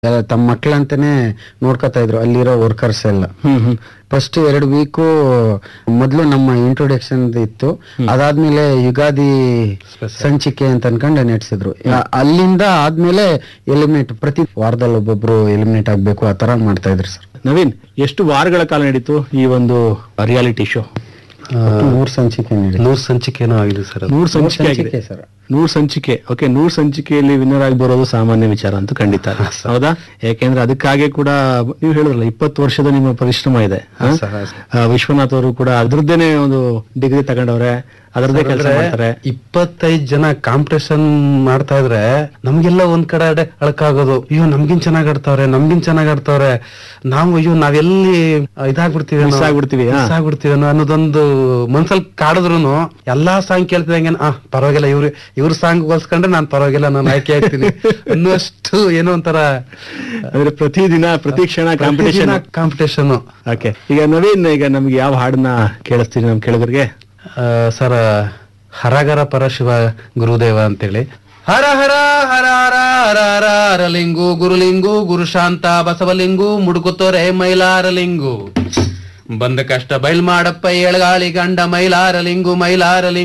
ತಮ್ಮ ಮಕ್ಳಂತಾನೆ ನೋಡ್ಕೊತಾ ಇದ್ರು ಅಲ್ಲಿರೋ ವರ್ಕರ್ಸ್ ಎಲ್ಲ. ಫಸ್ಟ್ 2 ವೀಕು ಮೊದ್ಲು ನಮ್ಮ ಇಂಟ್ರೊಡಕ್ಷನ್ ಇತ್ತು. ಅದಾದ್ಮೇಲೆ ಯುಗಾದಿ ಸಂಚಿಕೆ ಅಂತ ಅನ್ಕೊಂಡು ನಡೆಸಿದ್ರು. ಅಲ್ಲಿಂದ ಆದ್ಮೇಲೆ ಎಲಿಮಿನೇಟ್ ಪ್ರತಿ ವಾರದಲ್ಲಿ ಒಬ್ಬೊಬ್ರು ಎಲಿಮಿನೇಟ್ ಆಗ್ಬೇಕು ಆ ತರ ಮಾಡ್ತಾ ಇದ್ರು ಸರ್. ನವೀನ್, ಎಷ್ಟು ವಾರಗಳ ಕಾಲ ನಡೀತು ಈ ಒಂದು ರಿಯಾಲಿಟಿ ಶೋ? 100 ಸಂಚಿಕೆ 100 ಸಂಚಿಕೆನೂ ಆಗಿದೆ ಸರ್. 100 ಸಂಚಿಕೆ ಆಗಿದೆ ಸರ್. 100 ಸಂಚಿಕೆ. ಓಕೆ, 100 ಸಂಚಿಕೆಯಲ್ಲಿ ವಿನ್ನರ್ ಆಗಿ ಬರೋದು ಸಾಮಾನ್ಯ ವಿಚಾರ ಅಂತ ಖಂಡಿತ ಅಲ್ಲ. ಹೌದಾ? ಯಾಕೆಂದ್ರೆ ಅದಕ್ಕಾಗೆ ಕೂಡ ನೀವು ಹೇಳಿದ್ರಲ್ಲ 20 ವರ್ಷದ ನಿಮ್ಮ ಪರಿಶ್ರಮ ಇದೆ. ವಿಶ್ವನಾಥ್ ಅವರು ಕೂಡ ಅದ್ರದ್ದೇನೆ ಒಂದು ಡಿಗ್ರಿ ತಗೊಂಡವ್ರೆ, ಅದರದ್ದೇ ಕೆಲಸ ಮಾಡ್ತಾರೆ. 25 ಜನ ಕಾಂಪಿಟೇಷನ್ ಮಾಡ್ತಾ ಇದ್ರೆ ನಮ್ಗೆಲ್ಲ ಒಂದ್ ಕಡೆ ಅಳಕಾಗೋದು, ಅಯ್ಯೋ ನಮ್ಗಿನ್ ಚೆನ್ನಾಗ್ ಆಡ್ತಾವ್ರೆ ನಾವು ಅಯ್ಯೋ ನಾವೆಲ್ಲಿ ಇದಾಗ್ಬಿಡ್ತೀವಿ ಅನ್ನೋದೊಂದು ಮನ್ಸಲ್ಲಿ ಕಾಡಿದ್ರು ಎಲ್ಲಾ ಸಾಂಗ್ ಕೇಳ್ತಿದಂಗೆ ಪರವಾಗಿಲ್ಲ ಇವ್ರ ಸಾಂಗ್ ಹೋಲ್ಸ್ಕೊಂಡ್ರೆ ನಾನ್ ಪರವಾಗಿಲ್ಲ, ನಾನು ಆಯ್ಕೆ ಆಗ್ತೀನಿ ಅನ್ನುವಷ್ಟು ಏನೋ ಒಂಥರ ಅಂದ್ರೆ ಪ್ರತಿ ಕ್ಷಣ ಕಾಂಪಿಟೇಷನ್. ಓಕೆ, ಈಗ ನವೀನ್, ಈಗ ನಮ್ಗೆ ಯಾವ ಹಾಡನ್ನ ಕೇಳಿಸ್ತೀರಿ ನಮ್ ಕೇಳಿದ್ರಿಗೆ? ಸರ್, ಹರಗರ ಪರಶಿವ ಗುರುದೇವ ಅಂತೇಳಿ. ಹರ ಹರ ಹರ ಹರ ಹರ ಹರ ಹರಲಿಂಗು ಗುರುಲಿಂಗು ಗುರು ಶಾಂತ ಬಸವಲಿಂಗು ಮುಡುಕುತ್ತೋರೆ ಮೈಲಾರಲಿಂಗು ಬಂದ ಕಷ್ಟ ಬಯಲ್ ಮಾಡಪ್ಪ ಏಳಗಾಳಿ ಗಂಡ ಮೈಲಾರಲಿಂಗು